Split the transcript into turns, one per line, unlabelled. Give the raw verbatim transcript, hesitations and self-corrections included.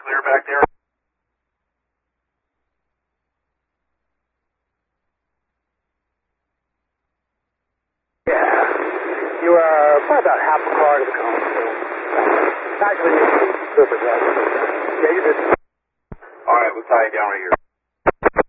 clear back there?
Yeah. You are probably about half a car to the cone. Actually, you super gas. Yeah, you did.
All right, we'll tie you down right here.